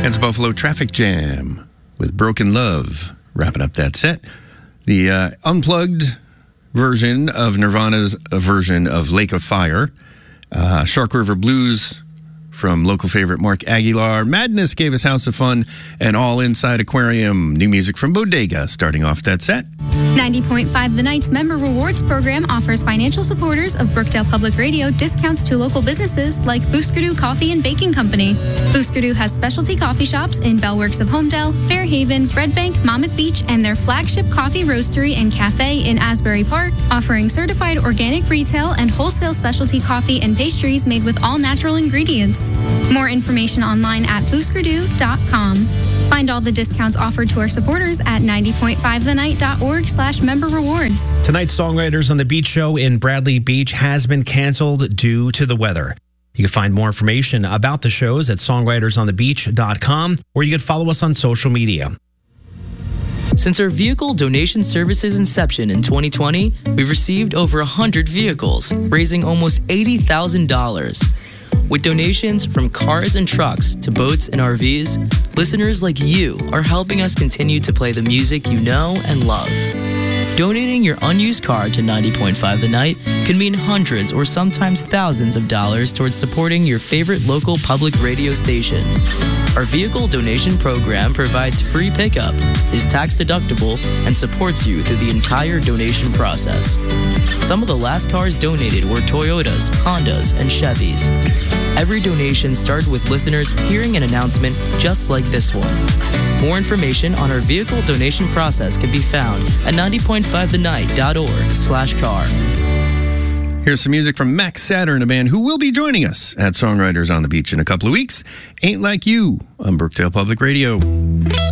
That's Buffalo Traffic Jam with Broken Love, wrapping up that set. The unplugged version of Nirvana's version of Lake of Fire. Shark River Blues from local favorite Mark Aguilar. Madness gave us House of Fun and All Inside Aquarium. New music from Bodega starting off that set. 90.5 The Night's Member Rewards Program offers financial supporters of Brookdale Public Radio discounts to local businesses like Booskadoo Coffee and Baking Company. Booskadoo has specialty coffee shops in Bellworks of Homedale, Fairhaven, Red Bank, Monmouth Beach, and their flagship coffee roastery and cafe in Asbury Park, offering certified organic retail and wholesale specialty coffee and pastries made with all natural ingredients. More information online at booskadoo.com. Find all the discounts offered to our supporters at 90.5thenight.org/member rewards. Tonight's Songwriters on the Beach show in Bradley Beach has been canceled due to the weather. You can find more information about the shows at songwritersonthebeach.com, or you can follow us on social media. Since our vehicle donation service's inception in 2020, we've received over 100 vehicles, raising almost $80,000. With donations from cars and trucks to boats and RVs, listeners like you are helping us continue to play the music you know and love. Donating your unused car to 90.5 The Night can mean hundreds or sometimes thousands of dollars towards supporting your favorite local public radio station. Our vehicle donation program provides free pickup, is tax deductible, and supports you through the entire donation process. Some of the last cars donated were Toyotas, Hondas, and Chevys. Every donation started with listeners hearing an announcement just like this one. More information on our vehicle donation process can be found at 90.5thenight.org/car. Here's some music from Max Saturn, a band who will be joining us at Songwriters on the Beach in a couple of weeks. Ain't Like You on Brookdale Public Radio.